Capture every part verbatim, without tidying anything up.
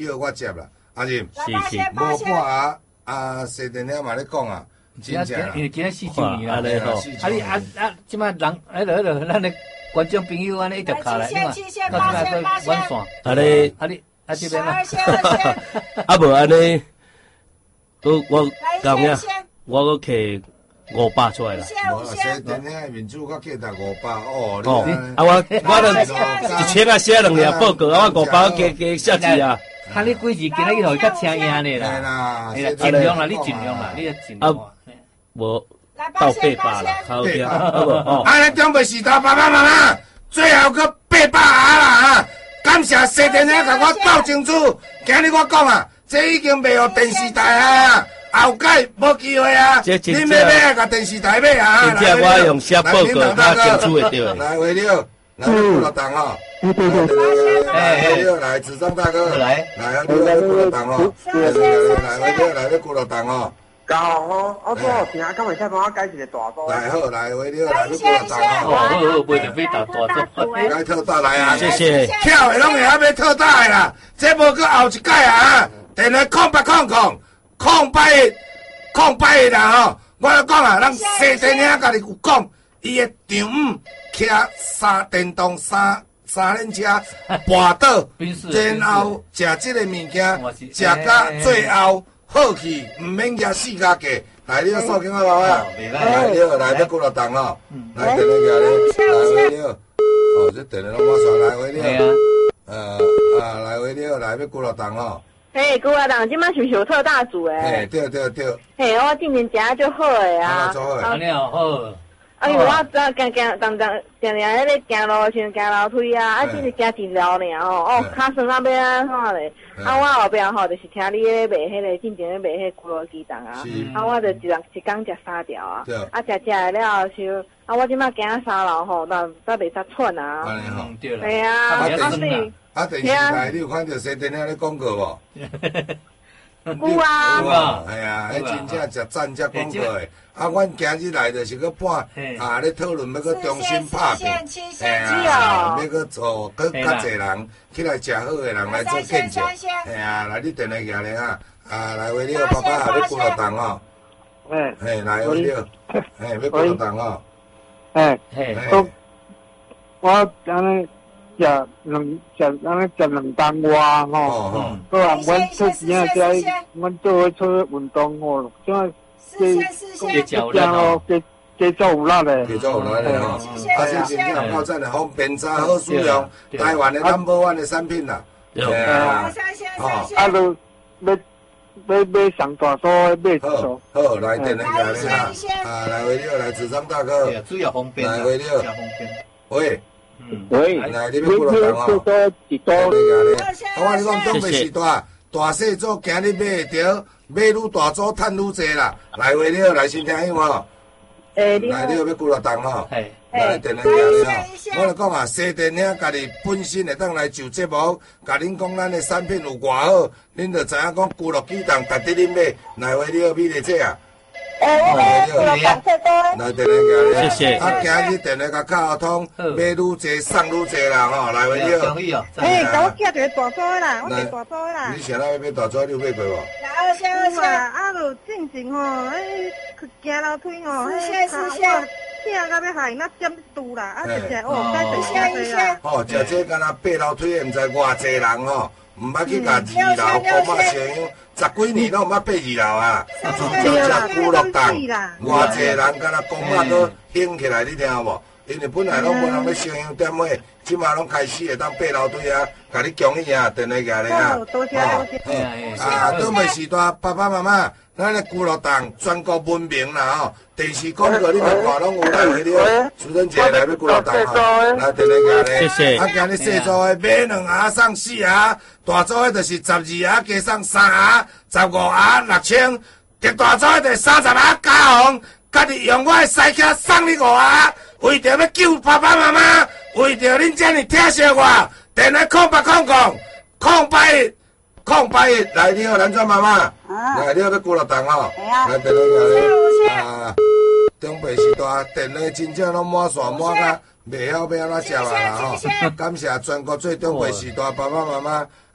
药我接啦，阿任， 是是， 无半啊啊，西电影嘛咧讲啊，真正啦， 因为今日四周年啦， 安尼吼， 啊你啊啊，即摆人，迄落迄落，咱咧观众朋友安尼一条卡来，你看，到即摆个晚线， 安尼， 啊你啊这边啊， 啊无安尼，我我讲呀，我个摕五百出来啦。 无西电影的面子我计值五百哦， 哦，啊我我咧一千啊写两页报告，啊我五百加加写字啊。 看你几时今日互伊较请赢咧啦，哎啦，尽量啦，你尽量啦，你尽量。啊， 无到八百啦，好听，好无？哦， 啊，咱长辈时代爸爸妈妈，最后个八百啊啦啊！感谢西电影甲我斗清楚，今日我讲啊，这已经袂互电视台啊，后届无机会啊，你买买甲电视台买啊！ 真正我用写报告较清楚会着。 来，为了，来，顾老党哦。哎，来，子章大哥，来，来，来，来，顾老党哦，来，来，来，来，来，顾老党哦。 搞哦，我做听，敢会使帮我改一个大组？ 来好，来，为了，来，你顾老党哦。 好好好，袂着非大大组。 该特大来啊！ 谢谢。 跳的拢会晓要特大的啦，这无搁后一届啊！电话空八空空空八空八的啦吼！我来讲啊，咱西电影家己有讲，伊的丈五骑三电动三。三轮车跋倒，然后食这个物件，食到最后好去，唔免夹四家价。来，你个数金啊，爸爸，来了，来要几落档哦，来电话夹咧，来了，哦，这电话拢我刷来回了，呃啊，来回了，来要几落档哦。 嘿，几落档，今摆是不是有特大组诶？ 嘿，对对对。 嘿，我今年食就好诶啊。 安尼哦好。 啊，因为我走行行，常常常常迄个行路像行楼梯啊，啊，只是行一条尔吼，哦，骹酸啊要安怎咧？啊，我后壁吼就是听你咧卖迄个，进前咧卖迄个咕噜鸡蛋啊，啊，我就一人一工食三条啊，啊，食食了后收，啊，我即摆行三楼吼，但但袂使喘啊。 安尼吼， 对啦。 系啊，啊对。 啊，电视台你有看到西电影咧广告无？ 有啊， 有啊，系啊，迄真正食赞食广告诶。啊，阮今日来就是去半啊，咧讨论要去中心拍片，嘿啊，要去做，去较侪人起来食好诶人来做见证，嘿啊，来你电话举咧啊，啊来为了爸爸啊，要几落档哦， 嘿， 嘿来为了，嘿要几落档哦， 嘿，我我安尼。食两食安尼食两担外吼，个啊，阮出钱啊，在阮做伙做运动吼，即个加加咯，加加做有力咧， 加做有力咧吼，啊，这真正靠赞的方便查好使用，台湾的 number one 的产品啦， 对啊，吼，啊，都要要买上大组的买好，好，来电话来咧哈，啊，来为了来智商大哥， 主要方便， 来为了，喂。 喂， 来，你要几落档哦？ 一多， 我跟你讲，东北时代大细组今日买会着，买愈大组赚愈济啦。来话了，来先听有无？来，你要要几落档吼？来电话听咧吼。我来讲啊，西电影家己本身会当来就节目，甲恁讲咱的产品有偌好，恁就知影讲咕噜鸡蛋值得恁买。来话了，美丽姐啊！ 哎，我来感谢多。 来电话谢谢。 啊，今日电话甲卡通，买愈济送愈济啦吼，来话了。 同意哦。 哎，甲我寄一个大组的啦，我一个大组的啦。 你想要买大组，你有买过无？ 有谢谢。啊，就进前吼，哎，行楼梯吼，哎，谢谢。疼到要害，那点拄啦，啊，食食哦，该食谢谢。 吼，食这敢若爬楼梯，毋知偌济人吼。唔捌去甲二楼公妈相拥，十几年拢毋捌爬二楼啊！就只孤落档，偌济人敢若公妈都兴起来，你听有无？因为本来拢无人要相拥点位，即马拢开始会当爬楼梯啊！甲你恭喜啊，电话举咧啊！ 多谢多谢。 啊，倒袂时代爸爸妈妈，咱的孤落档全国闻名啦吼！电视广告你著看拢有来回了，苏贞姐来要孤落档吼，来电话举咧。 谢谢。 啊，今日细组的买两盒送四盒，大组的就是十二盒加送三盒，十五盒六千，特大组的就是三十盒加红，家己用我的西卡送你五盒。为着要救爸爸妈妈，为着恁遮尔疼惜我，电话空八空空空八一空八一，来你好，咱做妈妈，来你好要几落档哦，来电话来啊，中北时代电话真正拢满线满甲袂晓要安怎接啊啦吼，感谢全国最中北时代爸爸妈妈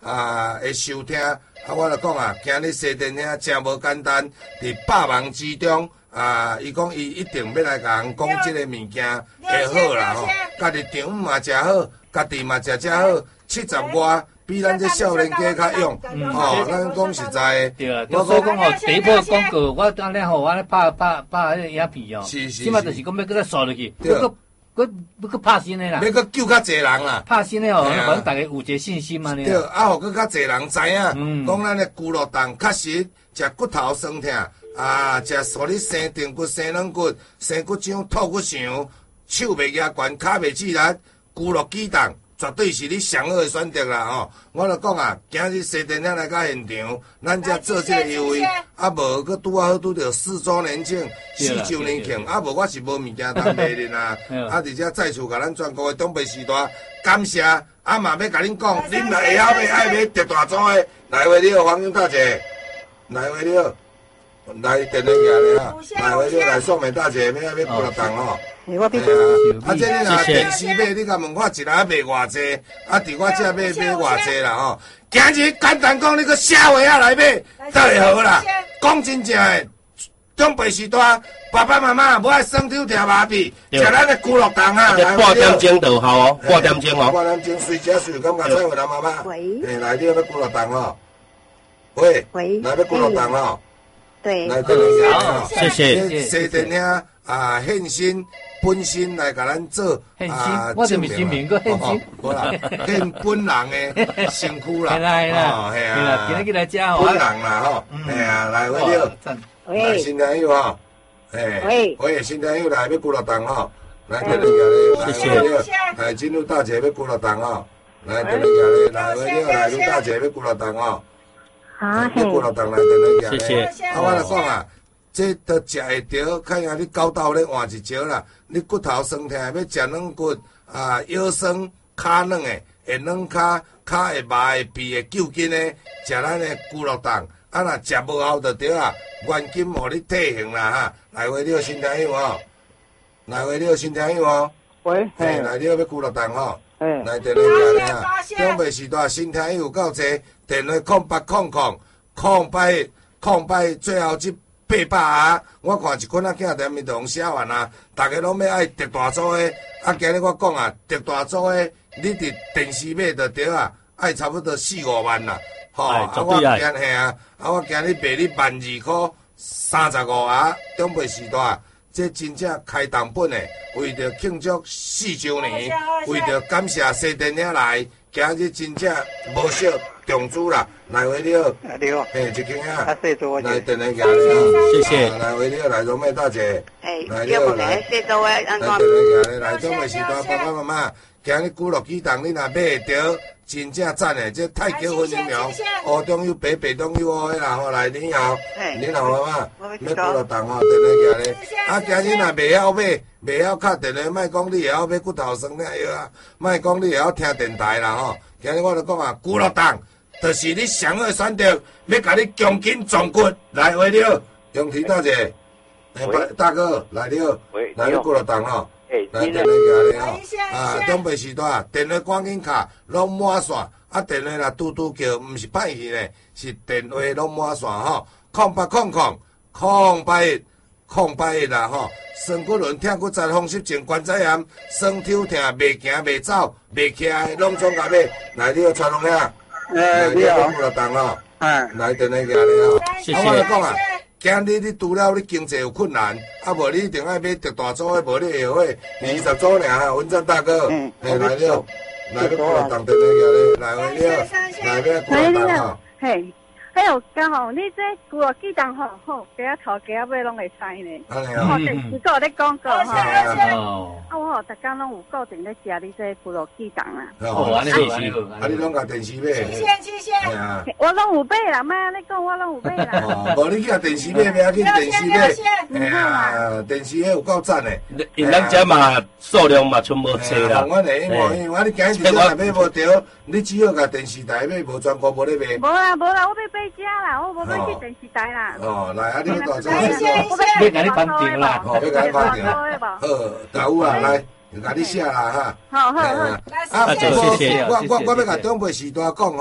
啊会收听，啊，我就讲啊，今日西电兄真无简单，伫百忙之中。啊！伊讲伊一定要来甲人讲即个物件会好啦吼，家己场嘛诚好，家己嘛诚诚好，七十外比咱这少年家较勇，吼，咱讲实在。 对啊，所以讲吼，第一波广告，我当然吼，我咧拍拍拍迄个影片哦， 是是， 即马就是讲要搁再扫落去，要搁搁要搁拍新的啦， 要搁救较侪人啦， 拍新的吼，反正大家有一个信心嘛呢。 对，啊，互搁较侪人知影，讲咱的骨肉档确实食骨头酸痛。啊！食互你生定骨、生软骨、生骨掌、吐骨肠，手袂压悬，骹袂刺力，骨肉肌动，绝对是你上好的选择啦！吼，我著讲啊，今日西电兄来到现场，咱才做这个优惠，啊无佮拄啊好拄着四周年庆、四周年庆，啊无我是无物件通卖哩啦，啊而且再次甲咱全国的东北时代感谢，啊嘛要甲恁讲，恁若会晓买爱买特大组的，来回了黄金大姐，来回了。来电话行咧哈，来回你来送给大姐，要要几落档吼。 系我俾。 啊，即你若电视买，你甲问看一人卖偌济，啊，伫我遮买买偌济啦吼。今日简单讲，你个社会啊来买，都会好啦。讲真正诶，长辈时代，爸爸妈妈无爱酸抽听麻痹，食咱的骨肉档啊。 半点钟就好哦，半点钟哦。 半点钟随食随感觉菜回来妈妈。喂。诶，来你要骨肉档吼。喂。喂。来要骨肉档吼。 对， 来电话好，谢谢。 西电兄啊，献心本身来甲咱做啊，我就未证明过献心， 无啦，献本人的身躯啦， 系啦系啦， 系啊， 今日来食吼， 本人啦吼，系啊，来喂了，来新朋友吼，诶，喂，新朋友来要骨肉档吼，来电话来，谢谢，来进入大姐要骨肉档吼，来电话来，来喂了，来入大姐要骨肉档吼。啊，你骨肉档来电话谢谢。 啊，我来讲啊，这都食会着，看下你狗斗咧换一招啦。你骨头酸痛，要食软骨啊，腰酸骹软诶，会软骹骹会麻会痹会揪筋诶，食咱诶骨肉档。啊，若食无效就对啊，原金互你退行啦哈。来回你新听友吼，来回你新听友吼。 喂， 嘿，来你要骨肉档吼。来电话来啊！长辈时代新听友够济。电话空八空空空八空八，最后这八百啊！我看一群仔囝踮面同写完啊，大家拢要爱特大组的。啊，今日我讲啊，特大组的，你伫电视买就对啊，爱差不多四五万啦。吼、啊，我今嘿啊，啊我今日卖你万二箍三十五啊！长辈时代，这真正开档本的，为着庆祝四周年，为着感谢西电兄来，今日真正无少。重主啦，来回了， 你好， 嘿，一间啊， 来电话行了， 谢谢， 来回了，来荣美大姐， 来了，来谢座诶， 来电话行来中美时代爸爸妈妈，今日骨肉机动你若买会着，真正赞诶，这太桥分营养，乌中有白，白中有乌诶啦，吼，来你好，你好妈妈，要骨肉动吼，电话行咧，啊，今日若袂晓买，袂晓敲电话，莫讲你会晓买骨头酸痛药啊，莫讲你会晓听电台啦吼，今日我就讲啊，骨肉动。就是你上好的选择，要甲你强筋壮骨，来回了，永田大姐，哎，大哥来了，来你骨肉档吼，来电话行咧吼，啊，长辈时代电话赶紧卡，拢满线，啊，电话若拄拄叫，毋是歹戏咧，是电话拢满线吼，空八空空空八一空八一啦吼，酸骨轮痛骨折风湿症关节炎，酸抽痛袂行袂走袂起来，拢总甲买，来你个传龙兄。 诶，你好， 骨肉档吼， 哎， 来电话行咧吼， 谢谢。 啊，我来讲啊，今日你除了你经济有困难，啊，无你一定爱买特大组的，无你会会二十组尔，文正大哥，嗯，来了，来了骨肉档电话行咧，来回了，来了骨肉档吼， 嘿。哎呦，刚好你这骨肉机动吼吼，给啊头家买拢会使呢。哦，电视个咧广告吼。哦。啊，我吼逐工拢有固定咧食你这骨肉机动啦。 哦，安尼好，安尼好。啊，你拢甲电视买？谢谢谢谢。系啊。我拢有买啦，莫安尼讲，我拢有买啦。 哦，无你去甲电视买，袂要紧电视买。哎呀，电视迄有够赞诶。 因咱遮嘛数量嘛剩无济啦。 我嚟，因为我你今日电视买无着，你只好甲电视台买，无全国无咧买。 无啦无啦，我要买。家啦，我无要去电视台啦。 哦，来啊，你大做。 要甲你绑定啦， 哦，要甲你绑定。好，大有啊，来，甲你写啦哈。 好好好。 啊， 谢谢。 我我我要甲长辈时代讲吼，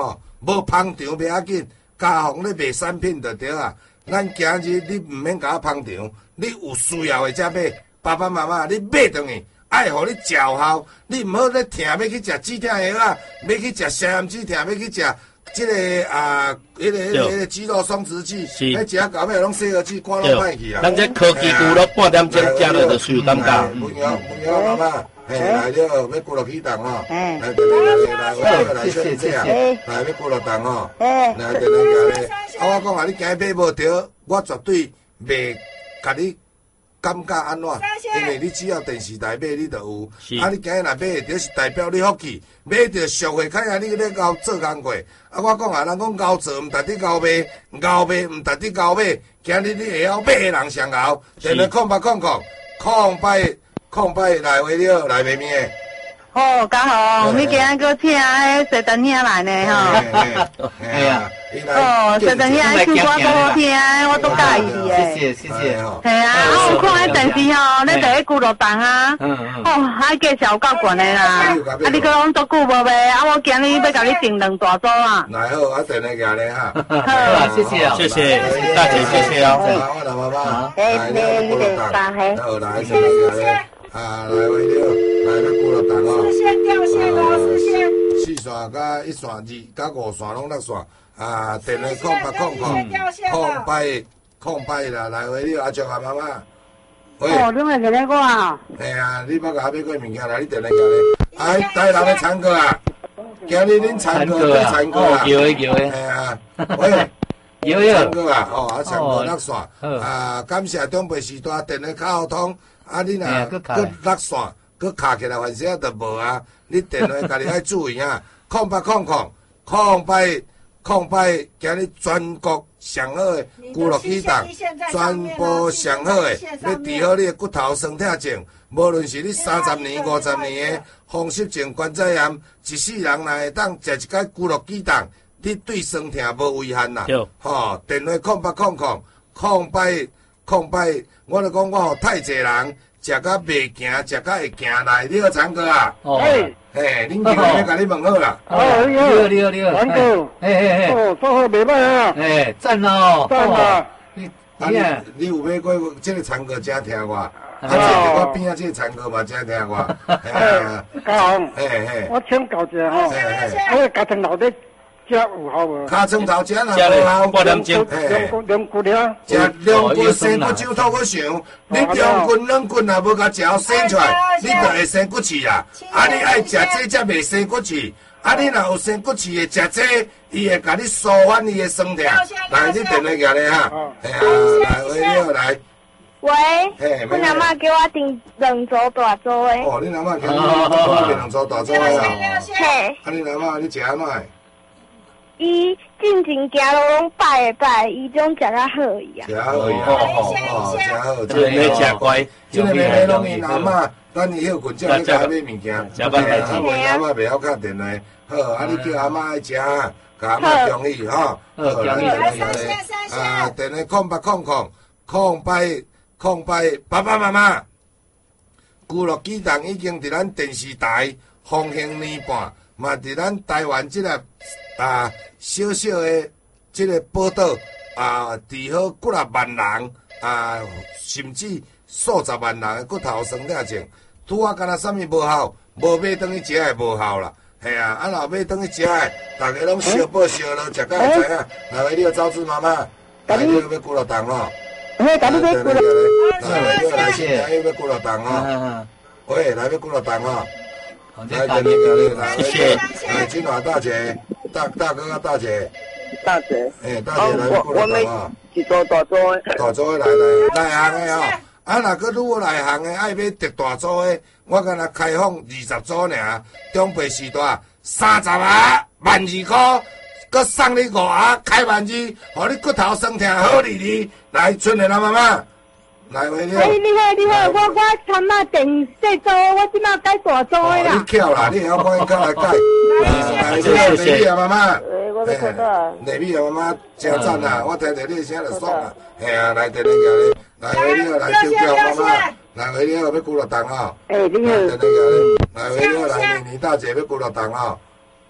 无捧场袂要紧，家访咧卖产品就对啊。咱今日你毋免甲我捧场，你有需要的才买。爸爸妈妈，你买倒去，爱互你食效，你毋好咧听要去食止痛药啊，要去食消炎止痛，要去食即个啊，迄个迄个迄个肌肉松弛剂，迄食到尾拢洗耳机，肝拢歹去啊。 咱这科技除了半点钟食落就受感觉。 文瑶，文瑶妈妈，嘿，来了，要过落去档哦。来，来来来来，来谢谢。来，要过落档哦。来，来来来，啊，我讲啊，你今日买无着，我绝对袂甲你。感觉安怎？因为你只要电视台买，你就有。啊，你今日若买会着，是代表你福气。买着俗货，看下你咧熬做工过。啊，我讲啊，人讲熬做毋值得熬卖，熬卖毋值得熬买。今日你会晓买的人上熬。电话空八空空空八空八来话了，来妹妹。 哦，嘉豪，你今日搁请迄谢长兄来呢吼？ 哎呀， 哦，谢长兄唱歌都好听，我都介意诶。 谢谢谢谢。 系啊，啊有看迄电视吼，咧第一咕噜档啊，哦，还价钱有够悬诶啦。啊，你搁讲足久无卖，啊，我今日要甲你订两大组啊。 来好，啊，电话寄咧哈。 好，谢谢啊， 谢谢大姐，谢谢哦。 我老妈妈， 来咧，你哋大嘿。 好，来，谢谢。啊，来位了，来要过落档哦。 视线掉线哦，视线。 四线加一线二加五线拢六线。啊，电话空八空空空八空八啦，来位了，阿叔阿妈妈。 哦，你咪在我啊？ 嘿啊，你要甲我买过物件来，你电话交咧。哎，台人的唱歌啊，今日恁唱歌在唱歌啊。 有诶有诶。 嘿啊，喂。 有有。 唱歌啊，哦，啊唱歌六线。啊，感谢中北时代电话卡通。啊，你若佮落线，佮卡起来，反正就无啊。你电话家己爱注意啊。空八空空空八空八，今日全国上好诶娱乐气档，全部上好诶，要治好你诶骨头酸痛症。无论是你三十年、五十年诶风湿症、关节炎，一世人若会当食一解娱乐气档，你对酸痛无危险啦。吼，电话空八空空空八。空八，我就讲我互太济人食甲袂行，食甲会行来，你好唱歌啊？哦，嘿，恁今日要甲你问好啦。 哦，你好，你好，你好， 唱歌， 嘿嘿嘿， 哦，做好袂歹啊。 哎，赞哦， 赞啊！ 你你你有买过这个唱歌真听我？啊，这个我边仔这个唱歌嘛真听我。 哎，嘉宏， 嘿嘿， 我请教一下吼，我家庭老的。食有效无？ 尻川头食若无效， 半点钟。 两骨两骨了。 食两骨生骨酒透骨上，你两骨两骨若无甲食好生出来，你就会生骨刺啦。啊，你爱食这才袂生骨刺。啊，你若有生骨刺的食这，伊会甲你舒缓你的酸痛。来，你电话举咧哈。哎呀，来，喂，你好，来。 喂，我阿妈叫我订两组大组的。 哦，你阿妈叫你订两组大组的啊？ 嘿。 啊，你阿妈你食安怎？ 伊进前行路拢拜诶拜，伊种食较好伊啊。 食好伊啊，哦，食好， 这个妹食乖， 这个妹妹拢因阿嬷，等伊休困，才去甲伊买物件。 食饭来啊，阮阿嬷袂晓敲电话，好，啊，你叫阿嬷爱食，甲阿嬷同意吼。好，来来来，啊，电话空八空空空八空八，爸爸妈妈，娱乐机档已經伫咱電視台風行年半，嘛伫咱台灣即個啊小小的即個報道啊，治好幾啊萬人啊，甚至數十萬人的骨頭酸痛症，拄啊敢若啥物無效，無買轉去食的無效啦，係啊，啊若買轉去食的，大家攏燒報燒咯，食甲會知影。來位你個招子媽媽，來你要幾落檔咯？ 嘿，甲你買幾落？ 來，你來先，來要幾落檔哦？喂，來要幾落檔哦？来，来，来，谢谢。哎，金华大姐，大大哥啊，大姐， 大姐， 哎，大姐来过来啊！ 一组大组的， 大组的来来来行的哦。啊，若个如果来行的，爱要特大组的，我敢若开放二十组尔。中北时代三十啊，万二块，搁送你五啊，开万二，互你骨头酸痛好哩哩。来，春莲老妈妈。来，喂，你好。 哎，你好，你好，我我参啊电细组，我即马改大组的啦。 你巧啦，你晓帮伊改来改。来，谢谢。丽啊，妈妈。 诶，我要看到。 丽啊，妈妈真赞啊！我听着你声就爽啊。嘿啊，来，电话叫你。来，喂，你好，来叫叫妈妈。来，喂，你好，要几落档哦？ 诶，你好。 电话叫你。来，喂，你好，来，妮妮大姐要几落档哦？ 诶，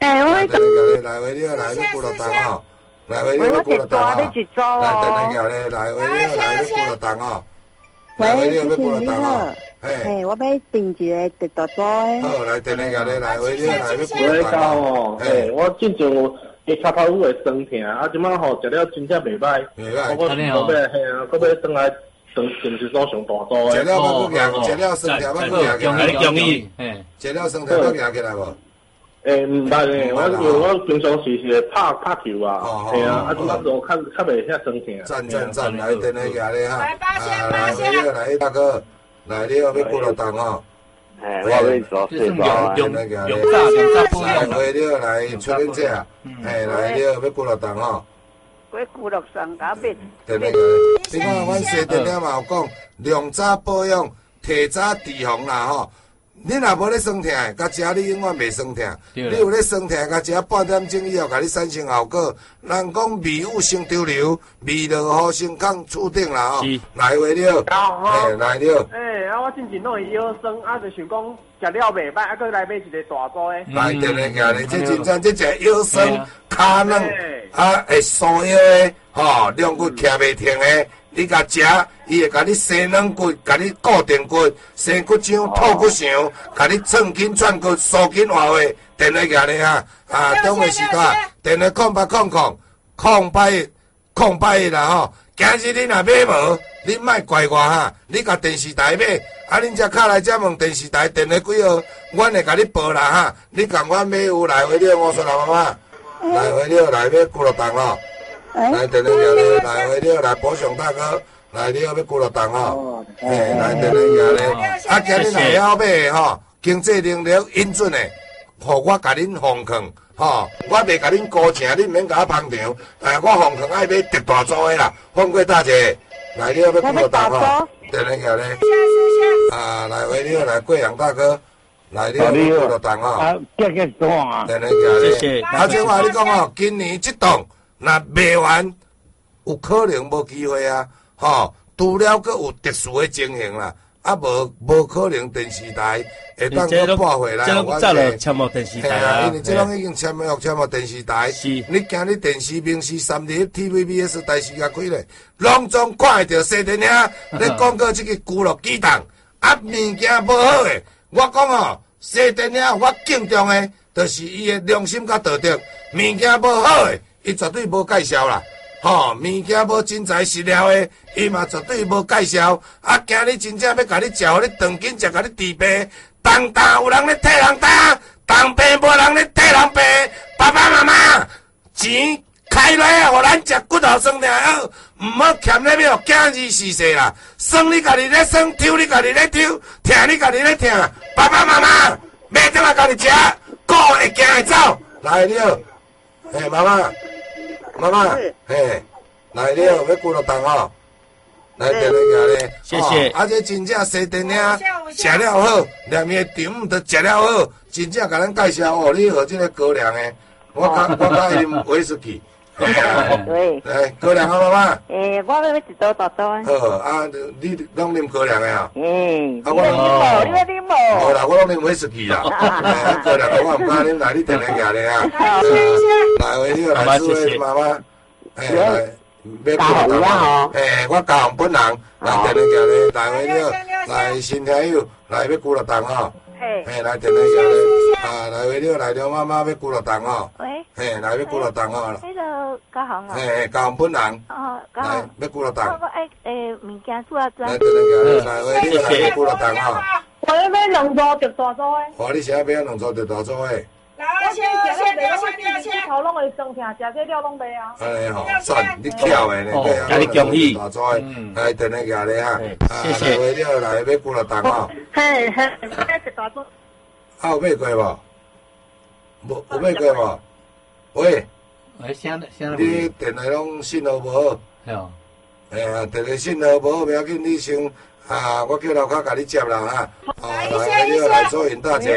哎，我来，等下来回了，来要几落单哦，来回了要几落单哦，来等下来来回了，来要几落单哦，来回了要几落单哦， 嘿，我要订一个特大组的。 好，来等下来来回了，来要几落单哦， 嘿，我之前有下骹头有会酸痛，啊，即摆吼食了真正袂歹， 袂歹， 我我要嘿啊，我要转来。上电视所上大组诶，食了要去行，食了酸条要去行起来， 容易，嘿， 食了酸条要行起来无？ 诶，毋捌诶，我因为我平常时是拍拍球啊，系啊，啊，即摆就较较袂遐酸痛。 赞赞赞，来等下行咧哈，啊，来了来大哥，来了要几落单哦？ 哎，我跟你说， 就是用用用用炸用炸不来用。 回了来出恁这啊，哎，来了要几落单哦？ 我古乐上加变。 对那个，你看阮西电了嘛有讲，量早保养，提早预防啦吼。你若无咧酸痛，甲食你永远袂酸痛。你有咧酸痛，甲食半点钟以后，甲你产生效果。人讲微雨生潮流，未落雨先抗厝顶啦吼。来回了，哎，来了。 哎，啊，我之前拢会腰酸，啊，就想讲食了袂歹，啊，搁来买一个大组的。 来，电咧行咧，这真正这食腰酸、骹软，啊，会缩腰的，吼，两骨徛袂停的。你甲食，伊会甲你生软骨，甲你固定骨，生骨浆、吐骨肠，甲你寸筋串骨、缩筋活化。电话行咧哈，啊，中个时间，电话空八空空空八空八啦吼。今日你若买无，你莫怪我哈。你甲电视台买，啊，恁只卡来只问电视台电话几号，阮会甲你报啦哈。你共阮买有来回了，我说老妈妈，来回了来买骨落蛋哦。来，电话行咧，来回了，来保祥大哥，来了要几落单吼，哎，来电话行咧，啊，今日若晓买吼，经济能力允准的，互我甲恁奉劝吼，我袂甲恁高请，恁免甲我捧场，哎，我奉劝爱买特大组的啦，放过大姐，来了要几落单吼，电话行咧，啊，来回了，来贵阳大哥。来了，几落单吼， 啊，谢谢多啊， 电话行咧， 谢谢。 啊，即话你讲吼，今年这档。若卖完，有可能无机会啊！吼，除了佫有特殊的情形啦，啊无无可能电视台会当佫拨回来。 这拢早了签约电视台啊， 因为这拢已经签约签约电视台。 是， 你今日电视明视三立 T V B S 台视也开咧，拢总看会到西电影咧广告这个咕噜鸡蛋，啊物件无好诶。我讲哦，西电影我敬重诶，就是伊诶良心甲道德，物件无好诶。伊绝对无介绍啦，吼，物件无真材实料的，伊嘛绝对无介绍。啊，今日真正要甲你食，互你长紧食，甲你治病。当当有人咧替人担，当病无人咧替人病。爸爸妈妈，钱开来，互咱食骨头酸痛好，毋好欠咧要囝儿死世啦。酸你家己咧酸，抽你家己咧抽，疼你家己咧疼。爸爸妈妈，买倒来家己食，顾会行会走。来了，嘿，妈妈。妈妈，嘿，来了，要几落单吼？来电话行咧， 谢谢。 啊，这真正西电影食了好，连伊的场都食了好，真正甲咱介绍哦，你喝这个高粱的，我较我较爱啉威士忌。 对。 来，高粱啊，妈妈。 诶，我要一刀大刀啊。 好，啊，你拢啉高粱的啊？ 嗯。 啊，我啉无，你要啉无？ 无啦，我拢啉威士忌啦。啊，高粱我唔敢啉，来你电话行咧啊。 好，谢谢。 来，为你来祝福妈妈。哎，来。要过来嘛？诶，我教本人来电话行咧，来为了来新朋友来要过来档吼。嘿，来电话行咧，啊，来为了来了妈妈要过来档吼。喂。嘿，来要过来档吼。 迄个高行啊。 嘿，教本人。 哦，高行。来要过来档。 我爱诶物件做啊做。 来电话行咧，来为了来要过来档吼。 我要买两组特大组的。 哦，你想要买两组特大组的？ 来，先先先先先，头拢会酸痛，食这料拢袂啊。 安尼吼，算你巧的呢，对啊。 甲你恭喜。 大组的，来电话行咧哈。 谢谢。 为了来要过来档吼。 嘿嘿，买特大组。 啊，有买过无？无有买过无？喂。 喂，啥啥？ 你电话拢信号无好。 系哦。 哎呀，电话信号无好，袂要紧，你先啊，我叫老卡甲你接啦哈。啊，来为了来做尹大姐。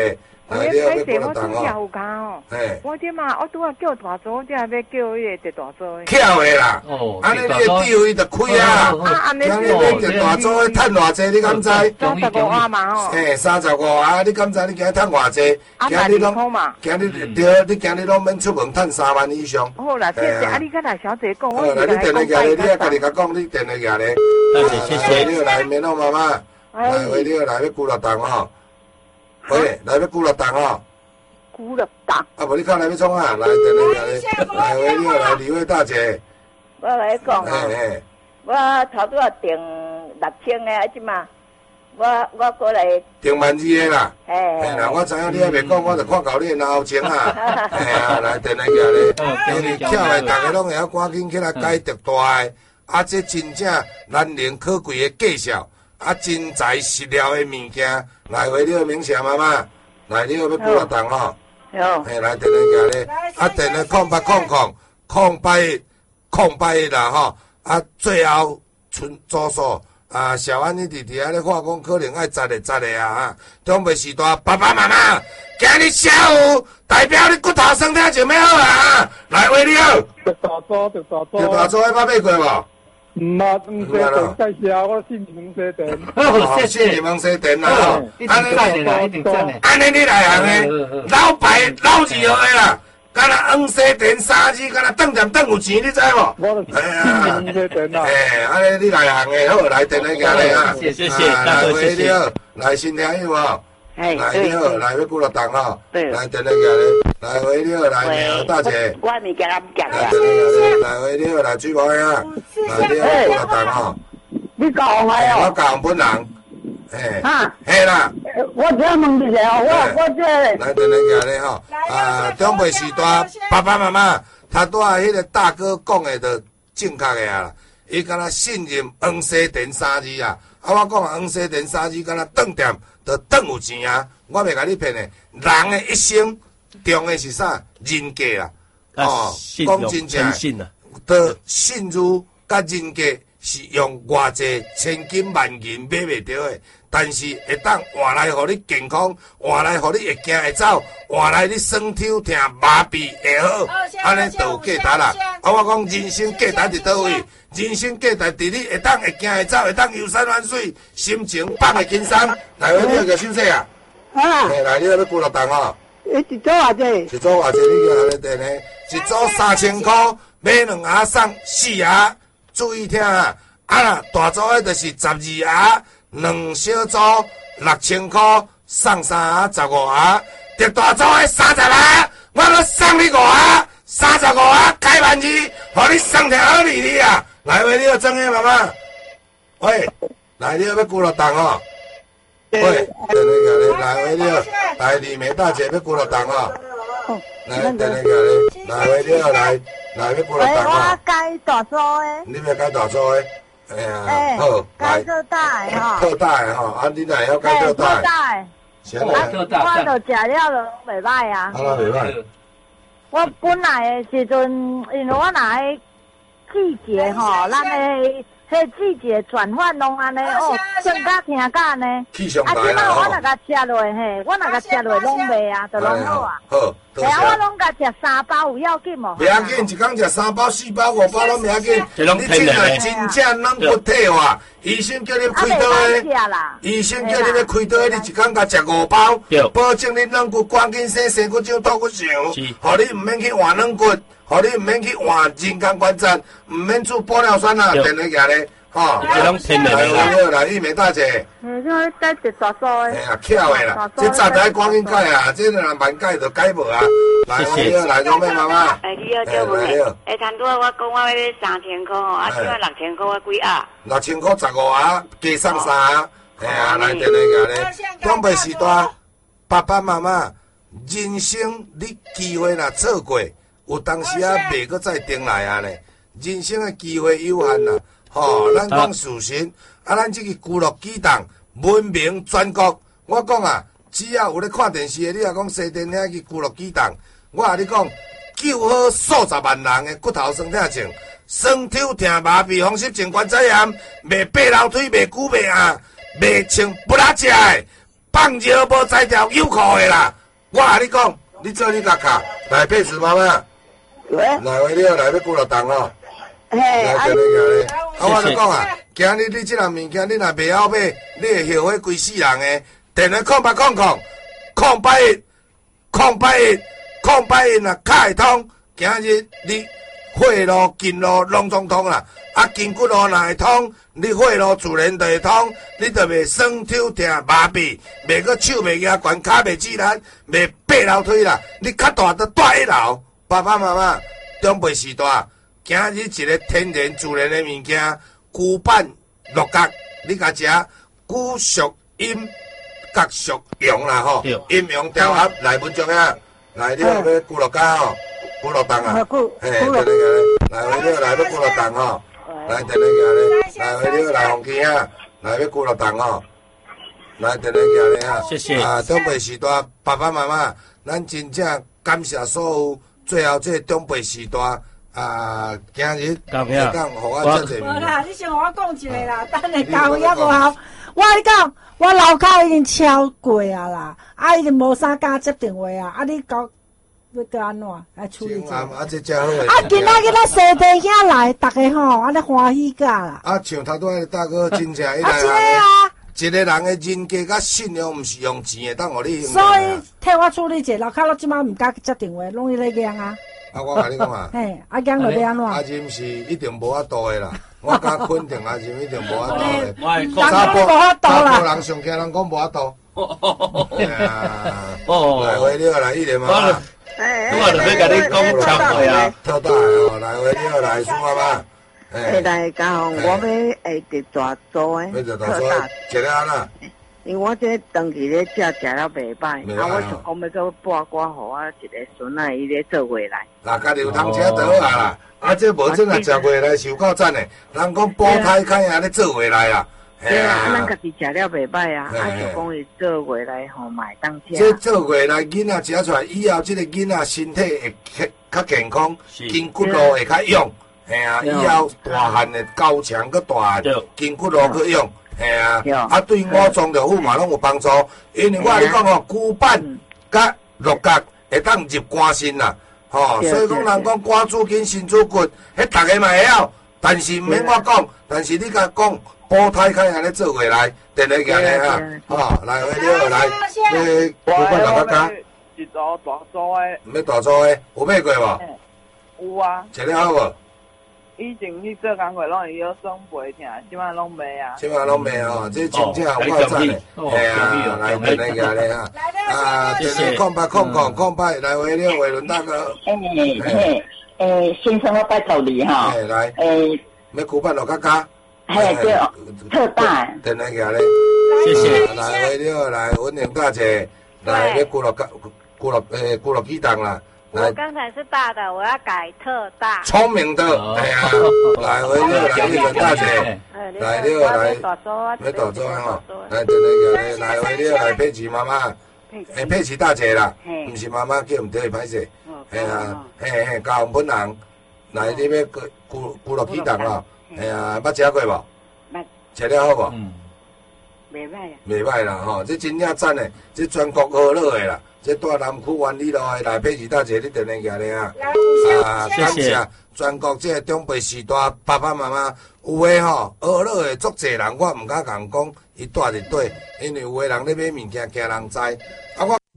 来了要几落重哦。嘿，我这嘛，我拄啊叫大组，这还要叫迄个大组的。 巧的啦，安尼你的地位就开啊！今日要一大组的趁偌济，你敢知？ 三十五万嘛吼。 嘿，三十五啊！你敢知？你今日趁偌济？今日拢，今日对，你今日拢免出门趁三万以上。 好啦，谢谢啊！你跟大小姐讲，我来你电话架咧，你啊家己甲讲，你电话架咧。 谢谢。 你来面哦，妈妈。来，喂，你来要几落重吼？喂，来要几落重吼？ 几落重？ 啊，无你看来要创啊？来，电话架咧。来，喂，你来，李慧大姐。 我来讲嘿嘿。 我头拄啊订六千的，啊，即嘛，我我过来订万二的啦。 嘿。 嘿啦，我知影你还袂讲，我就看到你的后情啊。嘿啊，来，电话架咧。因为巧的，大家拢会晓赶紧起来解读大的，啊，这真正难能可贵的介绍。啊，真材实料的物件，来回你的名声妈妈，来你要要几落重吼？ 有。 嘿，来电话架咧，啊电话空八空空空八空八啦吼，啊最后存组数啊，小安你弟弟啊咧化工可能爱十个十个啊哈，中袂时大爸爸妈妈，今日下午代表你骨头酸痛就要好啊，来回你好。 着大组，着大组。 着大组，你捌买过无？ 唔啊，唔西店介绍，我信你们西店。 哦，信你们西店啦吼， 安尼赞的啦，一定赞的。 安尼你来行的，老牌老字号的啦，敢若黄西店三字，敢若顿点顿有钱，你知无？ 我就信你们西店啦。 哎，安尼你来行的，好来电话架咧啊！ 谢谢谢谢， 来回你好，来新听有无？来你好，来要几落重吼？来电话架咧，来回你好，来你好大姐。 我物件也唔夹来电话架咧，来回你好，来水某呀，来你好几落重吼？ 你教我哦。 我教本人，嘿， 哈， 嘿啦。 我只问一下哦，我我这来电话架咧吼，啊，中辈时代爸爸妈妈，他拄啊迄个大哥讲的就正确的啊，伊敢若信任黄西店三字啊，啊我讲黄西店三字敢若顿店。就顿有钱啊！我袂甲你骗的，人的一生重的是啥？人格啦， 哦， 讲真正，的信誉甲人格是用偌济千金万银买袂着的，但是会当换来互你健康，换来互你会行会走，换来你酸痛痛麻痹会好，安尼就有价值啦。啊，我讲人生价值伫倒位？人生价值伫你会当会行会走，会当游山玩水，心情放会轻松。来，我你个休息啊！ 啊， 来，你要几落重哦？ 一组偌济？ 一组偌济？你叫来电呢？一组三千块，买两盒送四盒。注意听啊！啊，大组的就是十二盒，两小组六千块，送三盒十五盒。特大组的三十盒，我要送你五盒，三十五盒开万二，互你送条好利利啊！来，喂，你要装的妈妈，喂，来，你要要几落重哦？喂，等你个咧，来，喂，你要来李梅大姐要几落重哦？来，等你个咧，来，喂，你要来，来要几落重哦？ 我改大组的。 你要改大组的？哎呀，好， 改特大的吼。 特大的吼，啊，你哪会改特大的？ 特大的。 啥来？ 我著食了就袂歹啊。 啊，袂歹。 我本来的时阵，因为我若迄季节吼，咱的迄季节转换拢安尼哦，算甲听甲安尼。 气象台啦吼。啊， 即摆我若甲吃落嘿，我若甲吃落拢袂啊，就拢好啊。 好。 嘿啊，我拢甲食三包有要紧无？ 袂要紧，一工食三包、四包、五包拢袂要紧。你这个真正软骨体化，医生叫你开刀的，医生叫你要开刀的，你一工甲食五包，保证你软骨赶紧生，生骨少、吐骨少，互你毋免去换软骨，互你毋免去换人工关节，毋免做玻尿酸啊，电话架咧。吼， 这拢天然的啦。来，玉梅大姐。 嗯，这个改一大组的。 哎呀，巧的啦，这早就爱赶紧改啊，这若慢改就改无啊。来，你好，来，中妹妈妈。 哎，你好，叫问的。哎，摊拄我讲我要三千块吼，啊，现在六千块我几盒？ 六千块十五盒，加送三盒。哎呀，来电话架咧，长辈时代，爸爸妈妈，人生你机会若错过，有当时啊袂搁再重来啊呢。人生的机会有限啦。吼，咱讲事实，啊，咱这个娱乐举动闻名全国。我讲啊，只要有咧看电视的，你若讲西电遐个娱乐举动，我甲你讲，救好数十万人的骨头酸痛症、酸痛痛麻痹、风湿性关节炎、袂爬楼梯、袂久袂硬、袂穿不拉只的、放尿无摘条有裤的啦。 我甲你讲，你做你家卡来佩慈妈妈，来回了来要几落档哦。 嘿， 来，今日今日，啊，我就讲啊，今日你即样物件，你若袂晓买，你会后悔规世人诶。电话空八空空，空八一，空八一，空八一若开通，今日你血路、筋路拢总通啦。啊，筋骨路若会通，你血路自然就会通，你就袂酸抽痛麻痹，袂个手袂压悬，骹袂指力，袂爬楼梯啦。你较大都大一楼，爸爸妈妈长辈时代。今日一个天然自然的物件，龟板六角，你甲食龟属阴，角属阳啦吼，阴阳调合来文章啊，来你要要龟六角吼，龟六档啊，嘿，对对对，来回了来要龟六档吼，来对对对，来回了来红旗啊，来要龟六档吼，来对对对啊， 谢谢啊，长辈时代爸爸妈妈，咱真正感谢所有最后这长辈时代。啊，今日高票， 互我遮济。 无啦，你先互我讲一个啦，等下交也无效。我跟你讲，我楼骹已经超过啊啦，啊已经无啥敢接电话啊，啊你搞要搁安怎来处理？ 啊，这真好诶。 啊，今仔日咱西地遐来，逐个吼，安尼欢喜甲啦。 啊，像头拄仔大哥真正伊来啊， 一个人诶人格甲信用，毋是用钱会当互你。 所以替我处理者，楼骹我即摆毋敢接电话，拢伊咧硬啊。 啊，我甲你讲啊， 嘿，阿姜就要安怎？ 阿金是一定无法度诶啦，我敢肯定阿金一定无法度诶。 查甫无法度啦， 查甫人上惊人讲无法度。哦，来回了来，一连妈妈。 我就要甲你讲忏悔啊！ 特大哦，来回了来，苏妈妈。 诶，来讲，我要下直大组诶， 要直大组，一个安那？ 因为我这长期咧食食了袂歹，啊，我想讲要搁拨瓜互我一个孙仔伊咧做回来。 嗱，家己有通吃就好啊啦，啊，这无真啊食回来是有够赞诶，人讲煲胎开啊咧做回来啊。 对啊，啊，咱家己食了袂歹啊，啊，就讲伊做回来吼买当食。 这做回来囡仔食出来以后，这个囡仔身体会较健康，筋骨路会较勇，嘿啊，以后大汉的高强个大汉，筋骨路去勇。嘿啊，啊对我装着虎嘛拢有帮助，因为我跟你讲吼，骨板甲六角会当入肝肾啦，吼，所以讲人讲肝主筋，肾主骨，迄逐个嘛会晓，但是毋免我讲，但是你甲讲煲胎开安尼做回来，电话行咧哈，吼，来回了来，你骨板六角加， 一组大组诶， 毋要大组诶，有买过无？ 有啊， 食了好无？ 以前去做工课拢会晓耍袂听，即摆拢袂啊。 即摆拢袂哦，这真正有够赞诶！系啊，来电来个咧哈，啊，电话空八空空空八来回了回轮大哥。 诶诶诶，先生我拜托你哈。 诶来。 诶， 要古板落加加。 嘿对，特大。 电来个咧。 谢谢。 来回了来稳定大姐，来要古落加古落诶古落几档啦。 我刚才是大的，我要改特大。 聪明的，哎呀，来回了来一轮大姐，来了来，要大桌哈，来等那个来回了来佩奇妈妈，诶佩奇大姐啦，唔是妈妈叫唔对歹势，系啊，嘿嘿，交红本人，来你要咕咕咕落几档哦，哎呀，捌食过无？捌，食了好无？嗯， 袂歹啊， 袂歹啦吼，这真正赞诶，这全国好乐诶啦。这大南区万里路的来佩奇大姐，你电话行咧啊！啊，感谢全国这长辈时代爸爸妈妈，有诶吼，学乐的足侪人，我毋敢共讲，伊住伫底，因为有诶人咧买物件，惊人知，啊我。